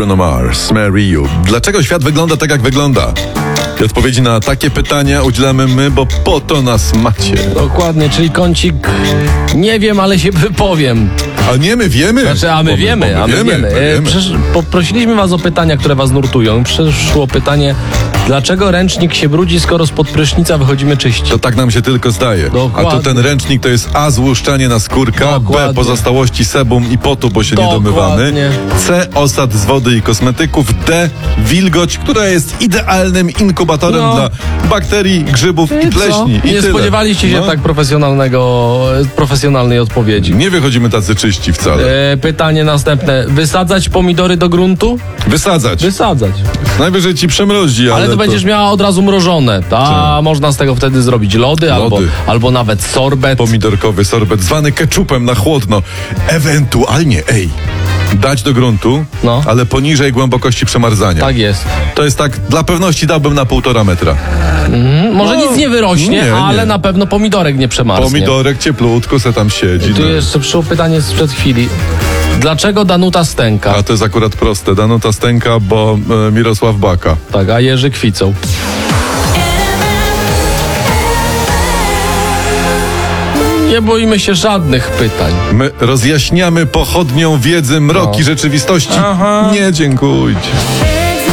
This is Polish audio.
Bruno Mars, Marry You. Dlaczego świat wygląda tak, jak wygląda? I odpowiedzi na takie pytania udzielamy my, bo po to nas macie. Dokładnie, czyli kącik nie wiem, ale się wypowiem. A nie, my wiemy. Znaczy, a my wiemy. Poprosiliśmy was o pytania, które was nurtują. Przyszło pytanie, dlaczego ręcznik się brudzi, skoro spod prysznica wychodzimy czyści? To tak nam się tylko zdaje. Dokładnie. A tu ten ręcznik to jest A, złuszczanie naskórka, Dokładnie. B, pozostałości sebum i potu, bo się nie domywamy, C, osad z wody i kosmetyków, D, wilgoć, która jest idealnym inkubatorem dla bakterii, grzybów i pleśni. Nie spodziewaliście się tak profesjonalnej odpowiedzi. Nie wychodzimy tacy czyści wcale. Pytanie następne. Wysadzać pomidory do gruntu? Wysadzać. Najwyżej ci przemrozi, Ale to będziesz miała od razu mrożone. Można z tego wtedy zrobić lody. Albo nawet sorbet. Pomidorkowy sorbet, zwany keczupem na chłodno. Ewentualnie, dać do gruntu, ale poniżej głębokości przemarzania. Tak jest. To jest tak, dla pewności dałbym na 1,5 metra. Może nic nie wyrośnie, ale na pewno pomidorek nie przemarznie. Pomidorek cieplutko se tam siedzi. I tu jeszcze przyszło pytanie sprzed chwili. Dlaczego Danuta Stęka? A to jest akurat proste. Danuta Stęka, bo Mirosław Baka. Tak, a Jerzy Kwicą. Nie boimy się żadnych pytań. My rozjaśniamy pochodnią wiedzy mroki rzeczywistości. Nie dziękujcie.